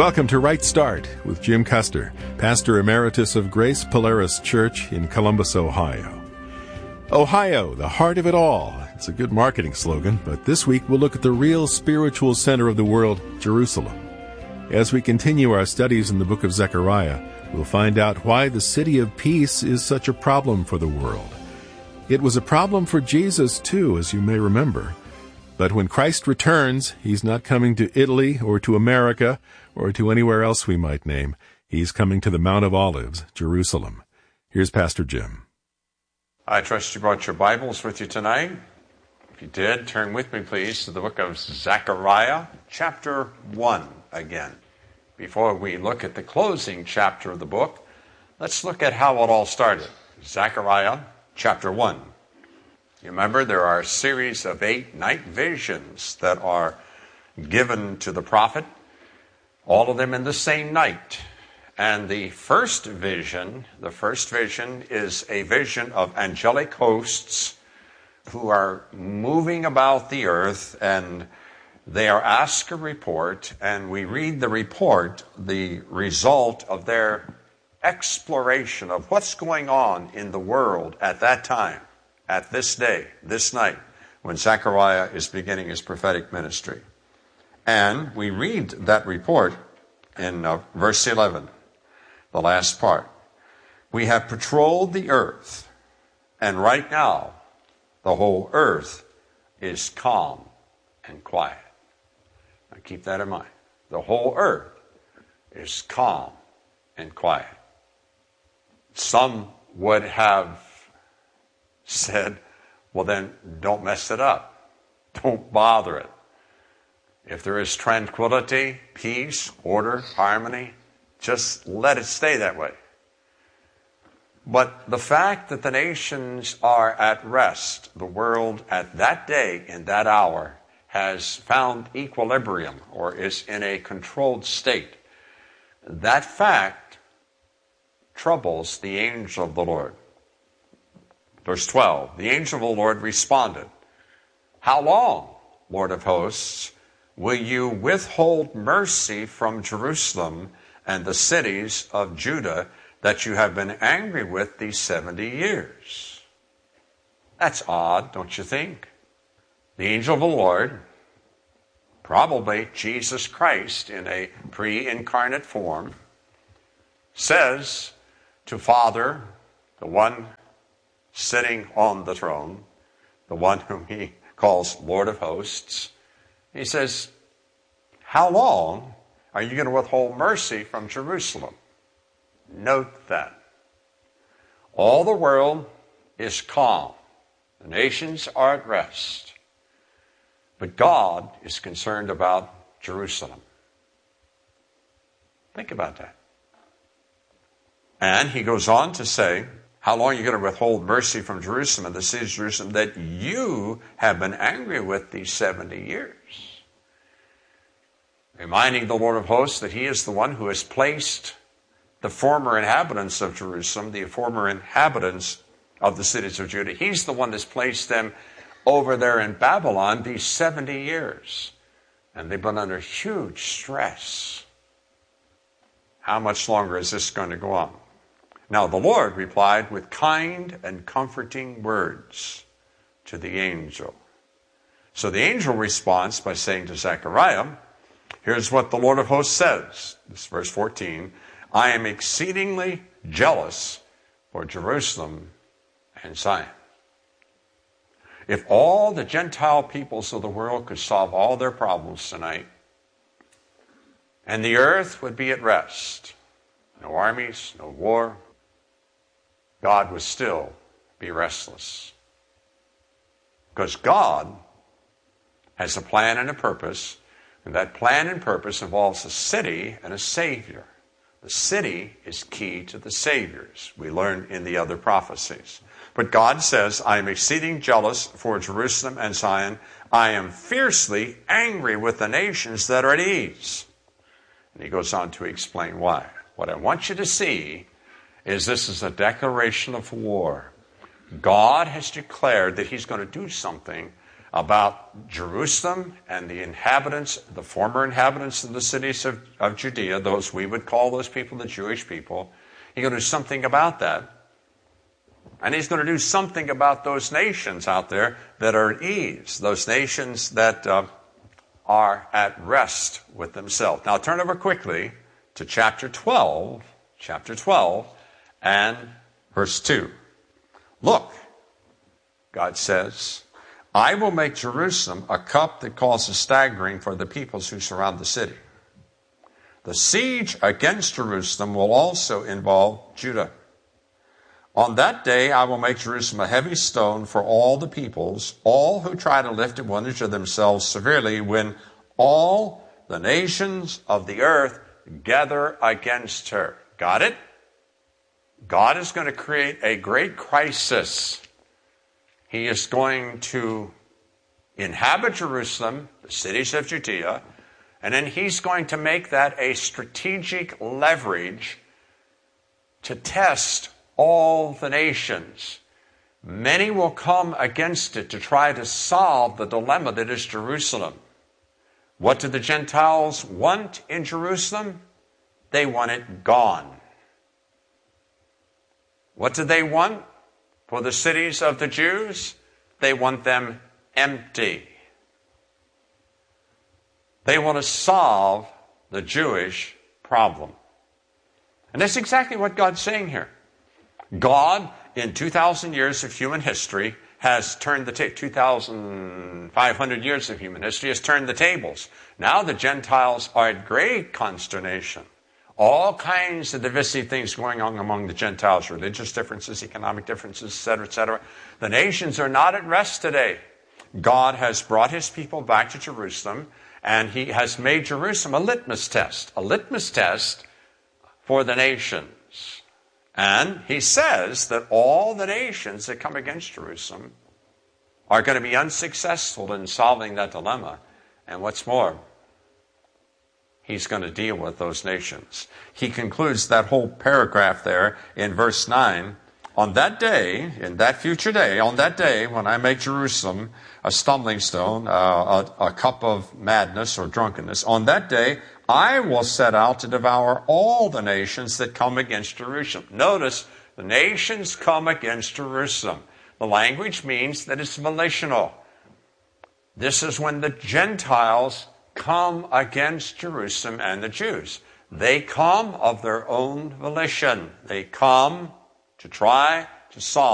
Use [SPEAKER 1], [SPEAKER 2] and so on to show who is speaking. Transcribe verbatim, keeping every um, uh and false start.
[SPEAKER 1] Welcome to Right Start with Jim Custer, Pastor Emeritus of Grace Polaris Church in Columbus, Ohio. Ohio, the heart of it all. It's a good marketing slogan, but this week we'll look at the real spiritual center of the world, Jerusalem. As we continue our studies in the book of Zechariah, we'll find out why the city of peace is such a problem for the world. It was a problem for Jesus, too, as you may remember. But when Christ returns, he's not coming to Italy or to America or to anywhere else we might name. He's coming to the Mount of Olives, Jerusalem. Here's Pastor Jim.
[SPEAKER 2] I trust you brought your Bibles with you tonight. If you did, turn with me, please, to the book of Zechariah, chapter one again. Before we look at the closing chapter of the book, let's look at how it all started. Zechariah, chapter one. You remember there are a series of eight night visions that are given to the prophet, all of them in the same night. And the first vision, the first vision is a vision of angelic hosts who are moving about the earth, and they are asked a report, and we read the report, the result of their exploration of what's going on in the world at that time, at this day, this night, when Zechariah is beginning his prophetic ministry. And we read that report in uh, verse eleven, the last part. We have patrolled the earth, and right now, the whole earth is calm and quiet. Now keep that in mind. The whole earth is calm and quiet. Some would have said, well then, don't mess it up. Don't bother it. If there is tranquility, peace, order, harmony, just let it stay that way. But the fact that the nations are at rest, the world at that day, in that hour, has found equilibrium or is in a controlled state, that fact troubles the angel of the Lord. Verse twelve, the angel of the Lord responded, "How long, Lord of hosts, will you withhold mercy from Jerusalem and the cities of Judah that you have been angry with these seventy years? That's odd, don't you think? The angel of the Lord, probably Jesus Christ in a pre-incarnate form, says to Father, the one sitting on the throne, the one whom he calls Lord of hosts, he says, how long are you going to withhold mercy from Jerusalem? Note that. All the world is calm. The nations are at rest. But God is concerned about Jerusalem. Think about that. And he goes on to say, how long are you going to withhold mercy from Jerusalem and the city of Jerusalem that you have been angry with these seventy years? Reminding the Lord of hosts that he is the one who has placed the former inhabitants of Jerusalem, the former inhabitants of the cities of Judah, he's the one that's placed them over there in Babylon these seventy years. And they've been under huge stress. How much longer is this going to go on? Now the Lord replied with kind and comforting words to the angel. So the angel responds by saying to Zechariah, here's what the Lord of hosts says. This is verse fourteen. I am exceedingly jealous for Jerusalem and Zion. If all the Gentile peoples of the world could solve all their problems tonight, and the earth would be at rest, no armies, no war, God would still be restless. Because God has a plan and a purpose, and that plan and purpose involves a city and a Savior. The city is key to the Saviors, we learned in the other prophecies. But God says, I am exceeding jealous for Jerusalem and Zion. I am fiercely angry with the nations that are at ease. And he goes on to explain why. What I want you to see is this is a declaration of war. God has declared that he's going to do something about Jerusalem and the inhabitants, the former inhabitants of the cities of, of Judea, those we would call those people the Jewish people. He's going to do something about that. And he's going to do something about those nations out there that are at ease, those nations that uh, are at rest with themselves. Now turn over quickly to chapter twelve, chapter twelve, and verse two. Look, God says, I will make Jerusalem a cup that causes staggering for the peoples who surround the city. The siege against Jerusalem will also involve Judah. On that day, I will make Jerusalem a heavy stone for all the peoples, all who try to lift advantage of themselves severely when all the nations of the earth gather against her. Got it? God is going to create a great crisis. He is going to inhabit Jerusalem, the cities of Judea, and then he's going to make that a strategic leverage to test all the nations. Many will come against it to try to solve the dilemma that is Jerusalem. What do the Gentiles want in Jerusalem? They want it gone. What do they want for the cities of the Jews? They want them empty. They want to solve the Jewish problem. And that's exactly what God's saying here. God, in two thousand years of human history, has turned the ta- two thousand five hundred years of human history has turned the tables. Now the Gentiles are at great consternation. All kinds of divisive things going on among the Gentiles, religious differences, economic differences, et cetera, et cetera. The nations are not at rest today. God has brought his people back to Jerusalem, and he has made Jerusalem a litmus test, a litmus test for the nations. And he says that all the nations that come against Jerusalem are going to be unsuccessful in solving that dilemma. And what's more, he's going to deal with those nations. He concludes that whole paragraph there in verse nine. On that day, in that future day, on that day when I make Jerusalem a stumbling stone, uh, a, a cup of madness or drunkenness, on that day I will set out to devour all the nations that come against Jerusalem. Notice, the nations come against Jerusalem. The language means that it's volitional. This is when the Gentiles come against Jerusalem and the Jews. They come of their own volition. They come to try to solve